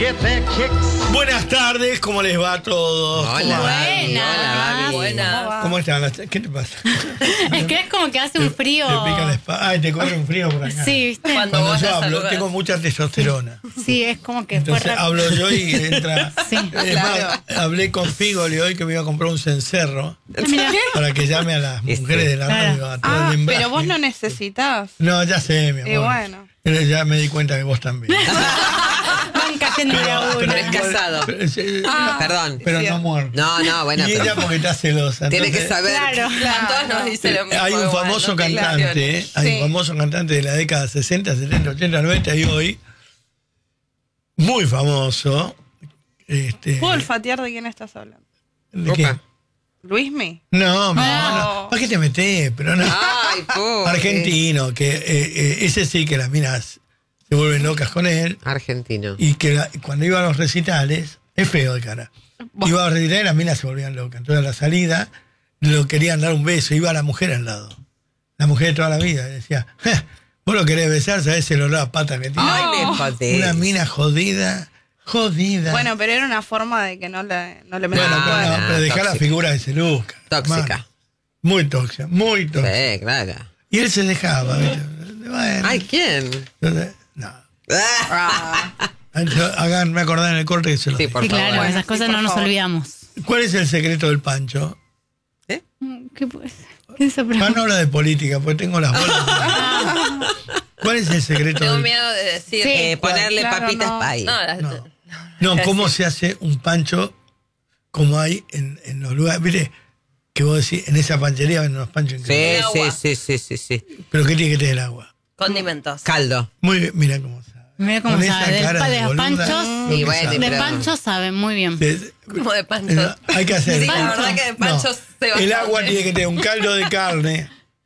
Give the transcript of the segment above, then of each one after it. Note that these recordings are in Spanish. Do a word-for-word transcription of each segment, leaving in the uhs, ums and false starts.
Buenas tardes, ¿cómo les va a todos? Hola, Buenas. Buenas. ¿Cómo están? ¿Qué te pasa? Es que es como que hace un frío. Te pica la espalda. Ay, te corre un frío por acá. Sí, ¿viste? Cuando Cuando vos yo la hablo, saludas. tengo mucha testosterona. Sí, es como que Entonces fue hablo yo y entra. Sí. Es más, hablé con Figoli hoy que me iba a comprar un cencerro Mira, para que llame a las mujeres de la radio Claro. a todo Ah, el embrague. pero vos no necesitas. No, ya sé, mi amor. Y bueno. Pero ya me di cuenta que vos también. nunca tendría Pero- una. pero- Es casado. Pero, eh, Ah, Perdón. pero sí. no muerto. No, no, bueno. Y ella pero porque está celosa. tiene que entonces- saber. Claro. A todos nos dice lo mismo. Hay un igual, famoso no te cantante, ilusiones. ¿eh? Hay Sí. un famoso cantante de la década sesenta, setenta, ochenta, noventa y hoy, muy famoso. Este, ¿Puedo olfatear de quién estás hablando? ¿de qué? Opa. ¿Luismi? No, no, No. no. ¿Para qué te metés? Pero no. Ay, pobre. Argentino, que eh, eh, ese sí que las minas se vuelven locas con él. Argentino. Y que la- cuando iba a los recitales, es feo de cara. Iba a los recitales y las minas se volvían locas. Entonces a la salida lo querían dar un beso, iba la mujer al lado. La mujer de toda la vida. Y decía, "Ja, vos lo querés besar, sabés el olor a pata que tiene. Ay, me jodés. Una mina jodida, jodida. Bueno, pero era una forma de que no le, no le Bueno, metan pero, cuerno. no, pero dejá la tóxica. figura que se luzca. Tóxica. hermano. Muy tóxica, muy tóxica. Sí, claro. Y él se dejaba, ¿viste? Bueno, Ay, ¿quién? entonces, no. Ah. Ah, Entonces, hagan, me acordar en el corte que se lo Sí, dije. por Sí, favor. claro, Bueno, esas sí, cosas por no nos favor. olvidamos. ¿Cuál es el secreto del Pancho? ¿Qué puede ser? ¿Qué se Ah, pregunta? no habla de política, porque tengo las bolas. ¿Cuál es el secreto Tengo del miedo de decir. Sí. eh, ponerle Claro, papitas no. pay. No, las- No. No, ¿cómo se hace un pancho como hay en, en los lugares? Mire, que vos decís, en esa panchería venden unos panchos Sí, increíbles. El sí, agua. sí, sí, sí, sí. Pero ¿qué tiene que tener el agua? Condimentos. Caldo. Muy bien, mira cómo sabe. Mira cómo Con esa sabe. De, cara de de los boluda, panchos. lo Y que bueno, sabe. De pero- panchos saben muy bien. De- Como de no, panchos. hay que hacer. Sí, la Pancho. verdad que de panchos se El bastante. agua tiene que tener un caldo de carne,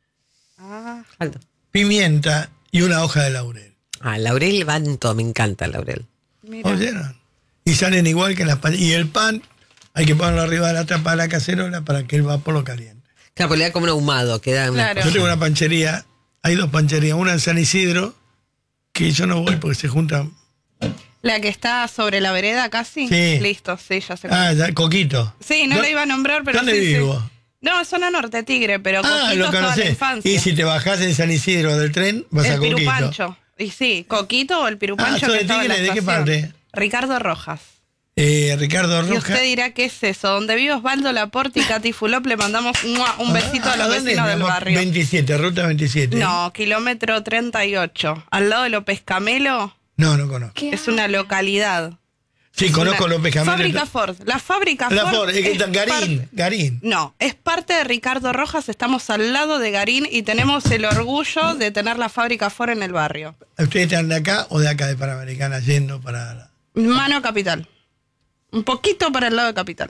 ah. Caldo. pimienta y una hoja de laurel. Ah, Laurel va en todo. Me encanta el Laurel. Mira. ¿Oyeron? Y salen igual que las pan. Y el pan hay que ponerlo arriba de la tapa de la cacerola para que el vapor lo caliente. Claro, porque le da como un ahumado. Queda una Claro. Yo tengo una panchería, hay dos pancherías, una en San Isidro, que yo no voy porque se juntan. La que está sobre la vereda casi. Sí. Listo, sí, ya sé. Ah, ya, Coquito. Sí, no ¿Dó- lo iba a nombrar, pero ¿Dónde sí, sí. vivo? No, es zona norte Tigre, pero Ah, Coquito lo es toda la conocés. infancia. Y si te bajás en San Isidro del tren, vas a el Coquito. pirupancho. Y sí, Coquito o el pirupancho Ah, ¿sos que de estaba en la Tigre? ¿De qué estación. parte? Ricardo Rojas. Eh, Ricardo Y Roja. usted dirá, ¿qué es eso? Donde vive Osvaldo Laporte y Katy Fulop, le mandamos ¡mua! un besito a los dónde, vecinos mi del amor? barrio. veintisiete, ruta veintisiete. No, kilómetro treinta y ocho. Al lado de López Camelo, No, no conozco. es una localidad. Sí, conozco Una- López Camelo. Fábrica Ford. La fábrica La Ford. Ford, es que está Garín, parte- Garín. No, es parte de Ricardo Rojas, estamos al lado de Garín y tenemos el orgullo de tener la fábrica Ford en el barrio. ¿Ustedes están de acá o de acá de Panamericana yendo para la... Mano Capital. Un poquito para el lado de Capital.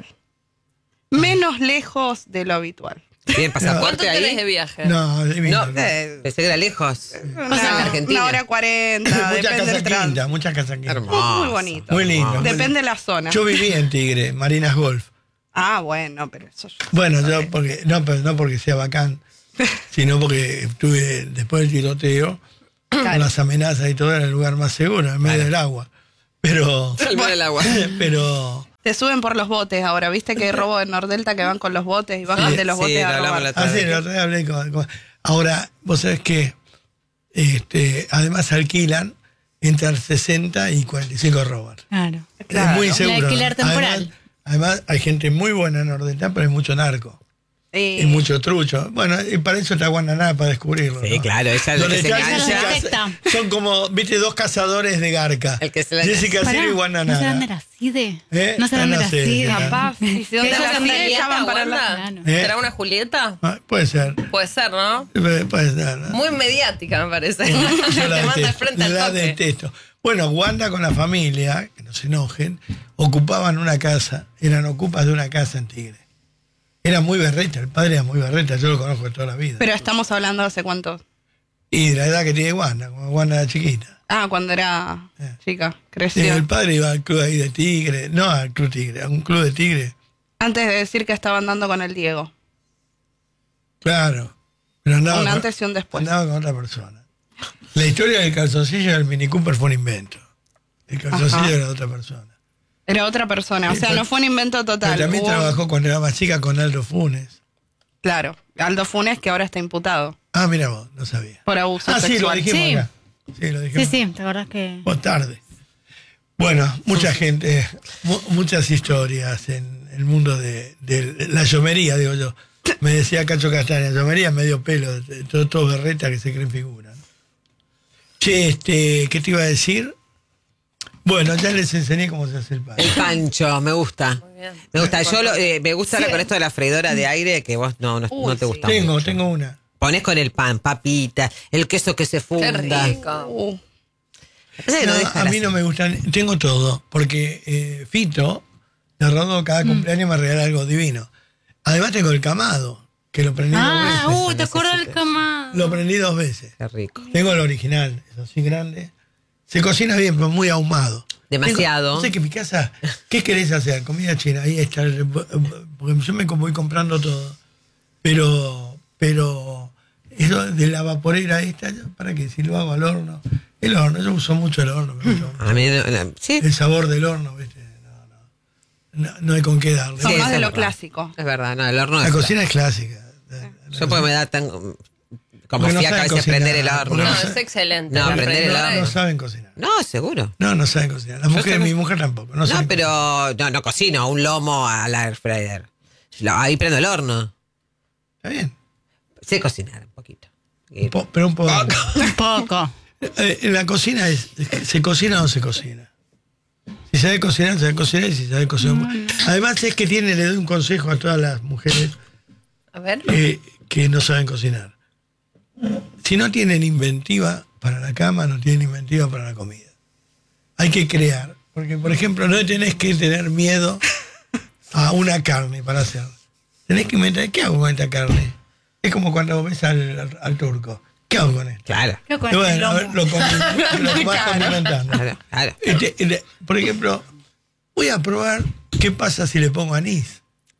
Menos lejos de lo habitual. Bien, ¿Cuánto pasaporte tenés de ahí. viaje? No, divino. No, pensé que era lejos. Una, en Argentina. una hora cuarenta, Muchas depende casas del tránsito. quintas, muchas casas quintas. Hermoso. Muy bonito. Muy lindo. muy Depende lindo. de la zona. Yo viví en Tigre, Marinas Golf. Ah, bueno, pero eso yo- Bueno, yo porque, no, pero no porque sea bacán, sino porque estuve después del tiroteo, con las amenazas y todo, era el lugar más seguro, en medio del agua. Pero, Al medio del agua. pero, Te suben por los botes ahora, ¿viste que hay robo en Nordelta que van con los botes y bajan Sí, de los sí, botes lo a hablamos robar? la otra así, vez. la otra vez hablé con, con- ahora, vos sabés que, este, además alquilan entre sesenta y cuarenta y cinco robar. Claro. Claro. Es muy El seguro. alquiler ¿no? temporal. Además, además, hay gente muy buena en Nordelta, pero hay mucho narco. Eh, Y mucho trucho. Bueno, y para eso está Guananá, para descubrirlo. Sí, ¿no? claro, esa es la Donde que se está engancha. Jessica- Lo detecta. son como, viste, dos cazadores de garca. El que se la- Jessica Pará, Silva y ¿no Guananá. serán de la CIDE? ¿Eh? ¿No serán Ah, de no la sé, CIDE? será. capaz. Y si donde ¿Esa la es siguen, Julieta, ya van para la... Wanda? Claro. ¿Eh? ¿Será una Julieta? Ah, puede ser. Puede ser, ¿no? Puede puede ser. ¿no? Muy mediática, me parece. Yo Te la manda al detesto. frente al La toque. detesto. Bueno, Wanda con la familia, que no se enojen, ocupaban una casa, eran ocupas de una casa en Tigre. Era muy berreta, el padre era muy berreta, yo lo conozco de toda la vida. Pero estamos hablando de hace cuánto. Y de la edad que tiene Wanda, como Wanda era chiquita. Ah, cuando era Eh. chica, Sí, creció. el padre iba al club ahí de Tigre, no al club Tigre, a un club de Tigre. Antes de decir que estaba andando con el Diego. Claro. Pero andaba Un con- antes y un después. Andaba con otra persona. La historia del calzoncillo del Mini Cooper fue un invento. El calzoncillo era de otra persona. Era otra persona, o Sí, sea, pero- no fue un invento total. Pero también Hubo- trabajó cuando era más chica con Aldo Funes. Claro, Aldo Funes, que ahora está imputado Ah, mira vos, no sabía. por abuso Ah, sí, lo sexual. dijimos Sí. acá. Sí, lo Sí, dijimos. sí, ¿te acordás que...? Vos tarde. Bueno, mucha gente, mu- muchas historias en el mundo de, de la llomería, digo yo. Me decía Cacho Castaña, llomería medio pelo, todo, todo berreta que se creen figura. ¿no? Che, este, ¿qué te iba a decir? Bueno, ya les enseñé cómo se hace el pan. El pancho, me gusta. bien. Me gusta. Yo lo, eh, me gusta con esto de la freidora de aire que vos no, no, Uy, no te sí. gusta. Tengo, mucho. tengo una. Pones con el pan, papita, el queso que se Qué funda. rico. Uh, Pasa que no No, deja a la- mí no me gustan, tengo todo, porque eh, Fito, de Rodó, cada cumpleaños me regala algo divino. Además tengo el camado, que lo prendí Ah, dos veces. uy, ¿te acuerdas del camado? Lo prendí dos veces. Qué rico. Tengo el original, es así grande. Se cocina bien, pero muy ahumado. Demasiado. Tengo- no sé que mi casa, ¿qué querés hacer? Comida china, ahí está. el- Porque yo me voy comprando todo. Pero, pero, eso de la vaporera esta, yo, ¿para qué? Si lo hago al horno. El horno, yo uso mucho el horno. me gusta mucho. A mí no- no- sí, El sabor del horno, ¿viste? No, no. No, no hay con qué darle. son Sí, más eso de es lo verdad. clásico. es verdad, no, el horno La es- cocina es clásica. Yo porque me da tan como Porque no fiaca a saben veces cocinar, prender el porque horno. No, no sé. es excelente. No, La prender el freidora horno. No es- saben cocinar. No, seguro. No, no saben cocinar. La mujer, también. mi mujer tampoco. No, No, saben cocinar. pero no, no cocino un lomo a la air fryer. Lo- Ahí prendo el horno. Está bien. Sé cocinar un poquito. Un po- pero un poco. Un poco. Eh, en la cocina es, ¿se cocina o no se cocina? Si sabe cocinar, se sabe cocinar y si sabe cocinar. Además es que tiene, le doy un consejo a todas las mujeres A ver. eh, que no saben cocinar. Si no tienen inventiva para la cama, no tienen inventiva para la comida. Hay que crear. Porque, por ejemplo, no tenés que tener miedo a una carne para hacerla. Tenés que inventar, ¿qué hago con esta carne? Es como cuando ves al, al- al turco. ¿Qué hago con esto? Claro, Creo que Y con el bueno, a ver, lomo. lo, condi- lo vas condimentando. claro, claro. Este, este, por ejemplo, voy a probar qué pasa si le pongo anís.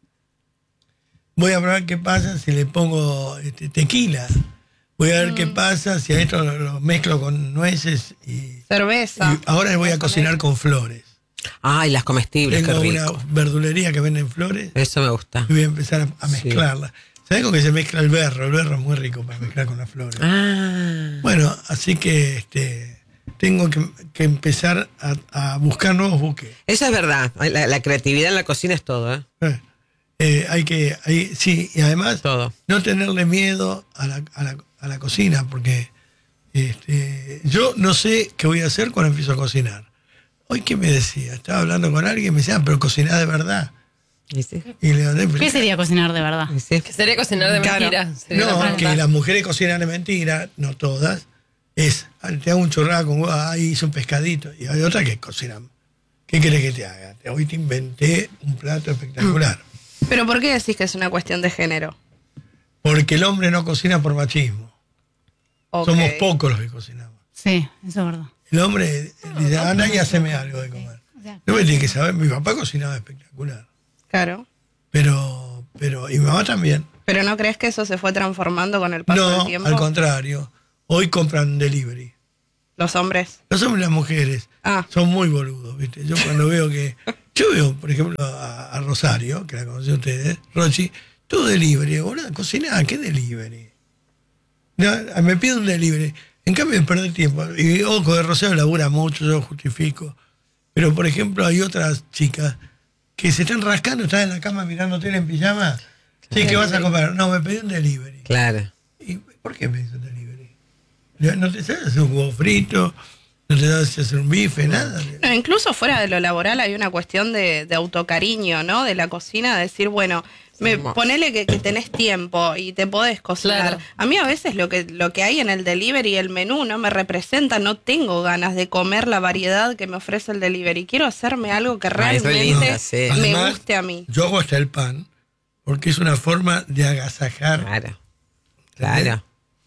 Voy a probar qué pasa si le pongo este, tequila. Voy a ver qué pasa si a esto lo, lo mezclo con nueces y, Cerveza. y ahora voy a cocinar con flores. Ay, las comestibles, Tengo qué una rico. verdulería que venden flores Eso me gusta. y voy a empezar a, a Sí. mezclarlas. ¿Sabes con qué se mezcla el berro? El berro es muy rico para mezclar con las flores. Ah, Bueno, así que este, tengo que, que empezar a, a buscar nuevos buques. eso es verdad. La, la creatividad en la cocina es todo, ¿eh? Eh, eh, hay que, hay, sí, y además Todo. no tenerle miedo a la, a la, a la cocina, porque este, yo no sé qué voy a hacer cuando empiezo a cocinar. Hoy, ¿qué me decía? Estaba hablando con alguien y me decía, ah, pero cocinás de verdad. ¿Y sí? Y le digo, ¿Qué sería cocinar de verdad? ¿Y sí? Que sería cocinar de Claro. mentira. sería la No, pregunta. que las mujeres cocinan de mentira, no todas, es, ah, te hago un chorrado con huevo, ah, hice un pescadito, y hay otras que cocinan. ¿Qué querés que te haga? Hoy te inventé un plato espectacular. Pero ¿por qué decís que es una cuestión de género? Porque el hombre no cocina por machismo. Ok. Somos pocos los que cocinamos. Sí, eso es verdad. El hombre dice, anda y haceme algo de comer. O sea, No me tiene que saber, mi papá cocinaba espectacular. Claro. Pero, pero, y mi mamá también. ¿Pero no crees que eso se fue transformando con el paso del No, tiempo? al contrario. Hoy compran delivery. Los hombres. Los hombres y las mujeres Ah. son muy boludos, ¿viste? Yo cuando veo que... Yo veo, por ejemplo, a, a Rosario, que la conocen ustedes, Rochi, todo delivery. Boludo, cocinar, ¿qué delivery? No, me pide un delivery. En cambio, perder tiempo. Y ojo, de Rosario labura mucho, yo justifico. Pero, por ejemplo, hay otras chicas que se están rascando, están en la cama mirando tele en pijama. Sí, ¿qué vas a comer? No, me pedí un delivery. Claro. ¿Y por qué pedís un delivery? No te sabes hacer un huevo frito, no te sabes hacer un bife, nada. No, incluso fuera de lo laboral hay una cuestión de, de autocariño, ¿no? De la cocina, de decir, bueno, me, Hermoso. ponele que, que tenés tiempo y te podés cocinar. Claro. A mí a veces lo que, lo que hay en el delivery y el menú no me representa, no tengo ganas de comer la variedad que me ofrece el delivery. Quiero hacerme algo que Ah, es re realmente linda, sí. me Además, guste a mí. Yo hago hasta el pan, porque es una forma de agasajar. Claro. Claro.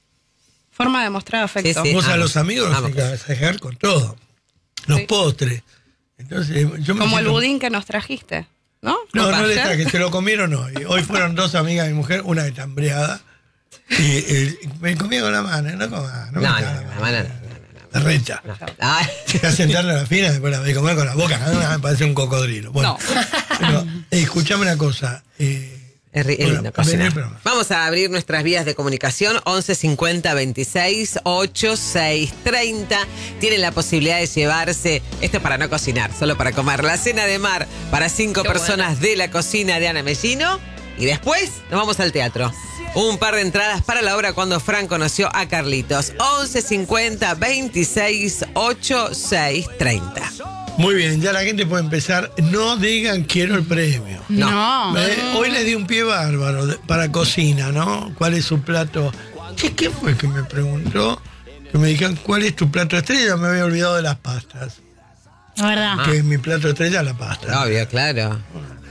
Forma de mostrar afecto. Sí, sí. Vos a amo, los amigos los amo. hay que agasajar con todo. Los Sí. postres. Entonces, yo me Como el siento- budín que nos trajiste, ¿no? No, ¿O no le ayer? traje, se lo comieron hoy. Hoy fueron dos amigas de mi mujer, una que está hambreada, y eh, me comía con la mano, no comía, no, No, me no, estaba no, la la mano. mano no, no, no, de recha. Ah, Se hace sentarle a la fina, después la voy a comer con la boca, ah, me parece un cocodrilo. Bueno, pero, eh, escuchame una cosa. Eh, es, ri- es bueno, lindo cocinar. venir, pero- Vamos a abrir nuestras vías de comunicación once cincuenta veintiséis ochenta y seis treinta. Tienen la posibilidad de llevarse, esto es para no cocinar, solo para comer, la cena de mar para cinco Qué personas bueno. de la cocina de Ana Mellino. Y después nos vamos al teatro. Un par de entradas para la obra Cuando Fran conoció a Carlitos. once cincuenta veintiséis ochenta y seis treinta. Muy bien, ya la gente puede empezar. No digan quiero el premio. No. Eh, hoy les di un pie bárbaro de- para cocina, ¿no? ¿Cuál es su plato? Che, ¿qué fue que me preguntó? Que me dijeron, ¿cuál es tu plato estrella? Me había olvidado de las pastas. La verdad. Ah. Que mi plato estrella es la pasta. Obvio, claro.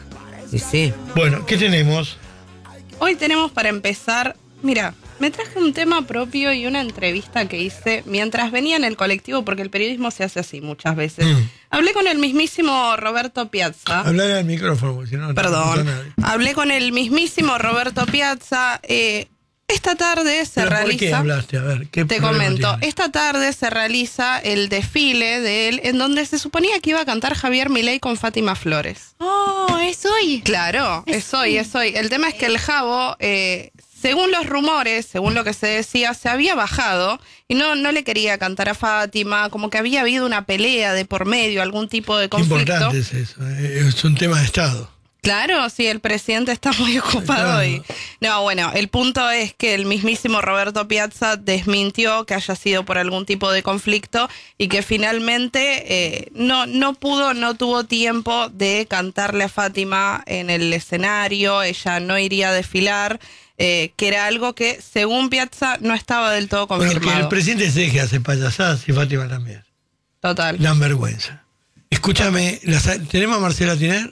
Sí, sí. Bueno, ¿qué tenemos? Hoy tenemos para empezar, mira, me traje un tema propio y una entrevista que hice mientras venía en el colectivo, porque el periodismo se hace así muchas veces. Mm. Hablé con el mismísimo Roberto Piazza. Hablar al micrófono, porque si no, no te escucha Perdón. nadie. Hablé con el mismísimo Roberto Piazza. Eh, esta tarde se ¿Pero realiza. ¿Por qué hablaste? A ver, ¿qué Te problema comento, tiene? esta tarde se realiza el desfile de él, en donde se suponía que iba a cantar Javier Milei con Fátima Flores. Oh, es hoy. Claro, es hoy, es hoy. El tema es que el Jabo, eh, según los rumores, según lo que se decía, se había bajado y no, no le quería cantar a Fátima, como que había habido una pelea de por medio, algún tipo de Qué conflicto. importante es eso, eh, es un tema de Estado. Claro, sí, el presidente está muy ocupado Claro. y... No, bueno, el punto es que el mismísimo Roberto Piazza desmintió que haya sido por algún tipo de conflicto y que finalmente eh, no, no pudo, no tuvo tiempo de cantarle a Fátima en el escenario, ella no iría a desfilar, eh, que era algo que, según Piazza, no estaba del todo Bueno, que confirmado. el presidente se deje hacer payasadas y Fátima también. Total. Dan vergüenza. Escúchame, las- ¿tenemos a Marcela Tiner?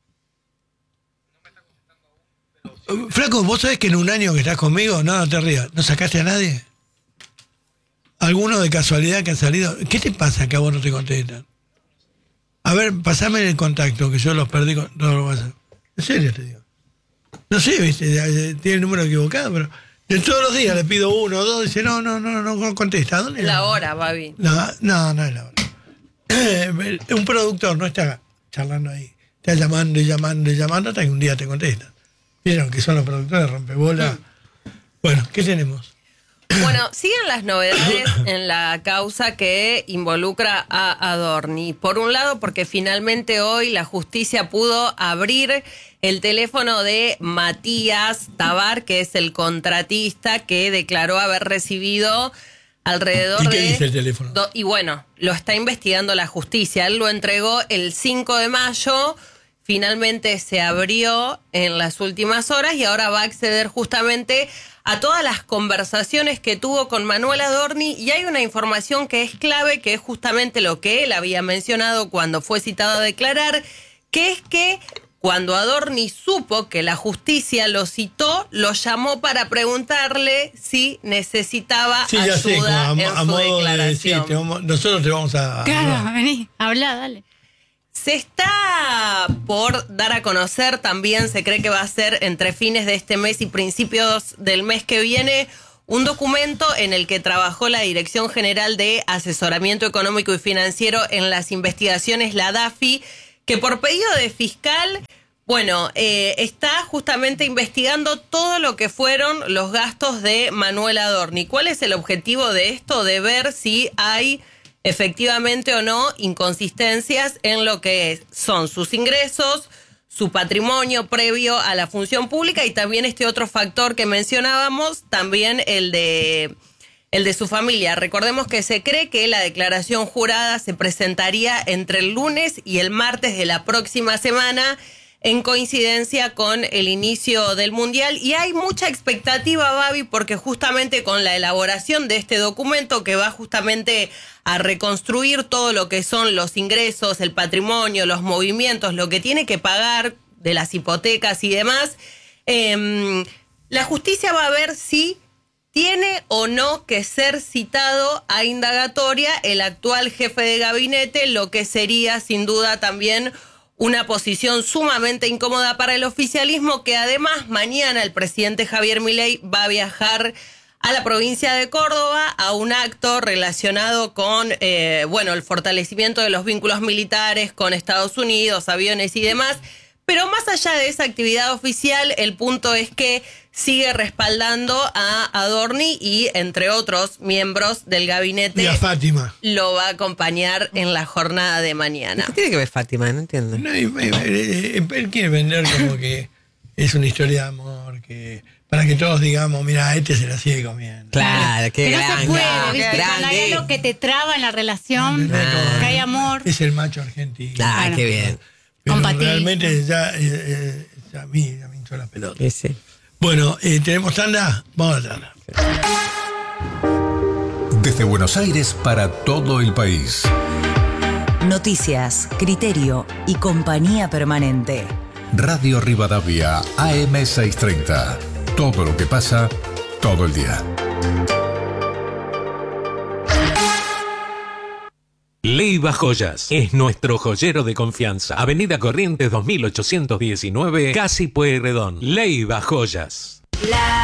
Uh, Flaco, ¿vos sabés que en un año que estás conmigo, no, no te rías, no sacaste a nadie? ¿Alguno de casualidad que ha salido? ¿Qué te pasa que a vos no te contestan? A ver, pasame el contacto, que yo los perdí con... No lo vas a... En serio te digo. No sé, viste, ya, ya, tiene el número equivocado, pero de todos los días le pido uno o dos, dice, no, no, no, no, no contesta. ¿Dónde La anda? hora, Babi. No, no, no es la hora. Un productor no está charlando ahí. Está llamando y llamando y llamando hasta que un día te contestan. Vieron que son los productores rompebola. Bueno, ¿qué tenemos? Bueno, siguen las novedades en la causa que involucra a Adorni. Por un lado, porque finalmente hoy la justicia pudo abrir el teléfono de Matías Tabar, que es el contratista que declaró haber recibido alrededor ¿Y qué de... dice el teléfono? do- y bueno, lo está investigando la justicia. Él lo entregó el cinco de mayo. Finalmente se abrió en las últimas horas y ahora va a acceder justamente a todas las conversaciones que tuvo con Manuel Adorni, y hay una información que es clave, que es justamente lo que él había mencionado cuando fue citado a declarar, que es que cuando Adorni supo que la justicia lo citó, lo llamó para preguntarle si necesitaba Sí, ya sé, como ayuda a, en a su modo de declaración. decir, te vamos- nosotros te vamos a... Claro, vení, habla, dale. Se está por dar a conocer, también se cree que va a ser entre fines de este mes y principios del mes que viene, un documento en el que trabajó la Dirección General de Asesoramiento Económico y Financiero en las investigaciones, la DAFI, que por pedido de fiscal, bueno, eh, está justamente investigando todo lo que fueron los gastos de Manuel Adorni. ¿Cuál es el objetivo de esto? De ver si hay efectivamente o no inconsistencias en lo que son sus ingresos, su patrimonio previo a la función pública y también este otro factor que mencionábamos, también el de, el de su familia. Recordemos que se cree que la declaración jurada se presentaría entre el lunes y el martes de la próxima semana, en coincidencia con el inicio del Mundial. Y hay mucha expectativa, Babi, porque justamente con la elaboración de este documento que va justamente a reconstruir todo lo que son los ingresos, el patrimonio, los movimientos, lo que tiene que pagar de las hipotecas y demás, eh, la justicia va a ver si tiene o no que ser citado a indagatoria el actual jefe de gabinete, lo que sería sin duda también una posición sumamente incómoda para el oficialismo, que además mañana el presidente Javier Milei va a viajar a la provincia de Córdoba a un acto relacionado con, eh, bueno, el fortalecimiento de los vínculos militares con Estados Unidos, aviones y demás. Pero más allá de esa actividad oficial, el punto es que sigue respaldando a Adorni y, entre otros miembros del gabinete, Y a Fátima. lo va a acompañar en la jornada de mañana. ¿Qué tiene que ver Fátima? No entiendo. No, y- y- y- él quiere vender como que es una historia de amor, que para que todos digamos, mira, este se la sigue comiendo. Claro, qué Que no grande. se puede, ah, ¿viste? grande. Cuando hay algo que te traba en la relación, Ah. que hay amor. Es el macho argentino. Ah, Bueno. qué bien. Pero Compatible. realmente ya, eh, eh, ya a mí ya me hinchó la pelota. Sí, sí. Bueno, eh, ¿tenemos tanda? Vamos a la tanda. Desde Buenos Aires para todo el país. Noticias, criterio y compañía permanente. Radio Rivadavia, A M seiscientos treinta. Todo lo que pasa, todo el día. Leiva Joyas es nuestro joyero de confianza. Avenida Corrientes dos mil ochocientos diecinueve, Casi Pueyrredón. Leiva Joyas. La